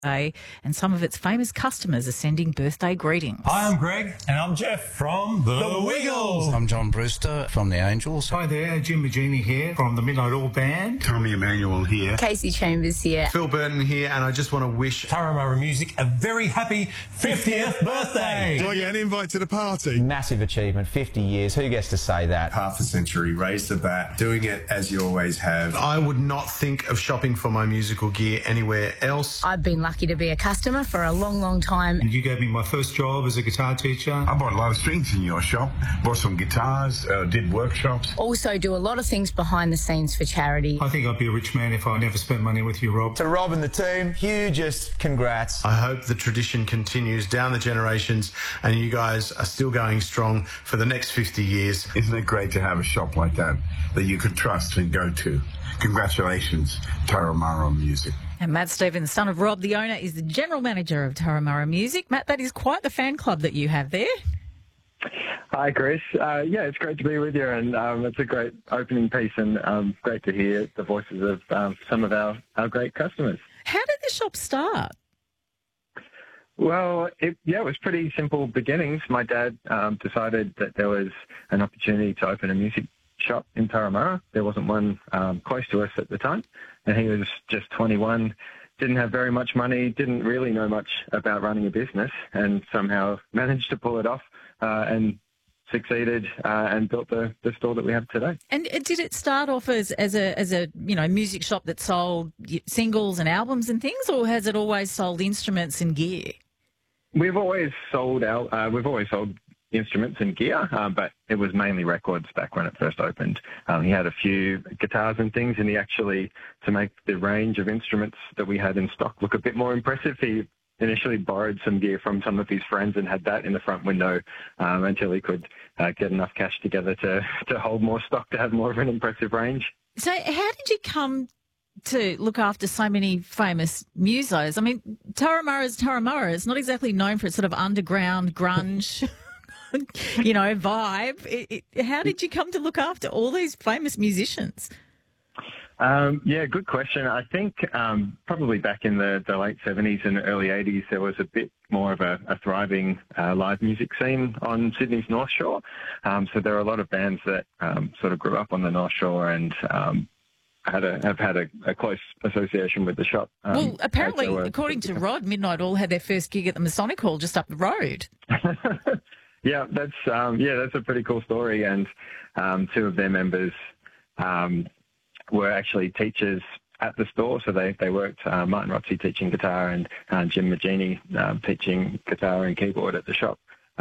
birthday, and some of its famous customers are sending birthday greetings. Hi, I'm Greg. And I'm Jeff from The Wiggles. I'm John Brewster from The Angels. Hi there, Jim Magini here from the Midnight Oil Band. Tommy Emmanuel here. Casey Chambers here. Phil Burton here, and I just want to wish Turramurra Music a very happy 50th birthday. Do I get an invite to the party? Massive achievement, 50 years. Who gets to say that? Half a century, raised the bat, doing it as you always have. I would not think of shopping for my musical gear anywhere else. I've been lucky to be a customer for a long, long time. And you gave me my first job as a guitar teacher. I bought a lot of strings in your shop, bought some guitars, did workshops. Also do a lot of things behind the scenes for charity. I think I'd be a rich man if I never spent money with you, Rob. To Rob and the team, hugest congrats. I hope the tradition continues down the generations and you guys are still going strong for the next 50 years. Isn't it great to have a shop like that you could trust and go to? Congratulations, Turramurra Music. And Matt Stevens, son of Rob, the owner, is the general manager of Turramurra Music. Matt, that is quite the fan club that you have there. Hi, Chris. Yeah, it's great to be with you, and it's a great opening piece, and great to hear the voices of some of our great customers. How did the shop start? Well, it was pretty simple beginnings. My dad decided that there was an opportunity to open a music shop in Turramurra. There wasn't one close to us at the time, and he was just 21, didn't have very much money, didn't really know much about running a business, and somehow managed to pull it off and succeeded and built the store that we have today. And did it start off as a music shop that sold singles and albums and things, or has it always sold instruments and gear? We've always sold instruments and gear, but it was mainly records back when it first opened. He had a few guitars and things, and he actually, to make the range of instruments that we had in stock look a bit more impressive, he initially borrowed some gear from some of his friends and had that in the front window until he could get enough cash together to hold more stock to have more of an impressive range. So how did you come to look after so many famous musos? I mean, Turramurra's Turramurra. It's not exactly known for its sort of underground grunge vibe. How did you come to look after all these famous musicians? Yeah, good question. I think probably back in the late 70s and early 80s, there was a bit more of a thriving live music scene on Sydney's North Shore. So there are a lot of bands that sort of grew up on the North Shore and have had a close association with the shop. Well, apparently, according to Rod, Midnight Oil had their first gig at the Masonic Hall just up the road. Yeah, that's a pretty cool story. And two of their members were actually teachers at the store. So they worked, Martin Rotsey teaching guitar and Jim Magini teaching guitar and keyboard at the shop.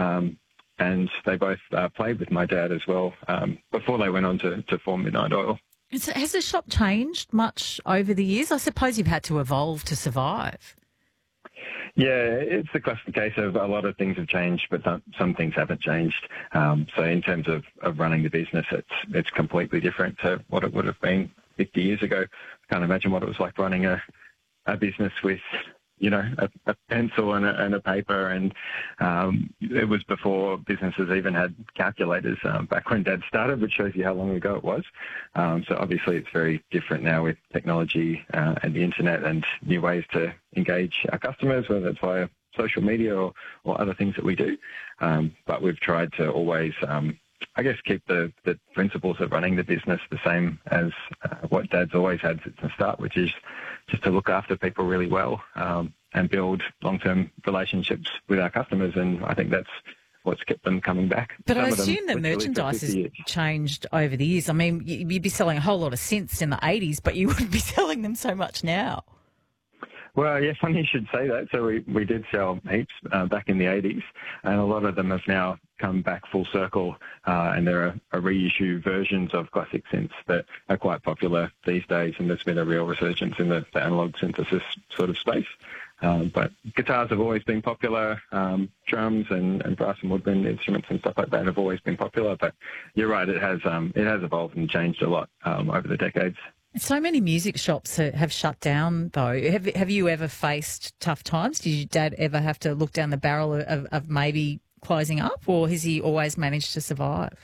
And they both played with my dad as well before they went on to form Midnight Oil. Has the shop changed much over the years? I suppose you've had to evolve to survive. Yeah, it's the classic case of a lot of things have changed, but some things haven't changed. So in terms of running the business, it's completely different to what it would have been 50 years ago. I can't imagine what it was like running a business with, a pencil and a paper. And it was before businesses even had calculators back when Dad started, which shows you how long ago it was. So obviously it's very different now with technology and the internet and new ways to engage our customers, whether it's via social media or other things that we do. But we've tried to always, keep the principles of running the business the same as what Dad's always had since the start, which is just to look after people really well and build long-term relationships with our customers. And I think that's what's kept them coming back. But I assume the merchandise has changed over the years. I mean, you'd be selling a whole lot of synths in the 80s, but you wouldn't be selling them so much now. Well, yeah, funny you should say that. So we did sell heaps back in the 80s, and a lot of them have now come back full circle, and there are reissue versions of classic synths that are quite popular these days, and there's been a real resurgence in the analog synthesis sort of space. But guitars have always been popular, drums and brass and woodwind instruments and stuff like that have always been popular, but you're right, it has evolved and changed a lot over the decades. So many music shops have shut down, though. Have you ever faced tough times? Did your dad ever have to look down the barrel of maybe closing up, or has he always managed to survive?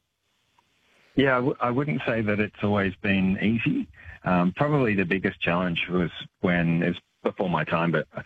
Yeah, I wouldn't say that it's always been easy. Probably the biggest challenge was when, it's before my time, but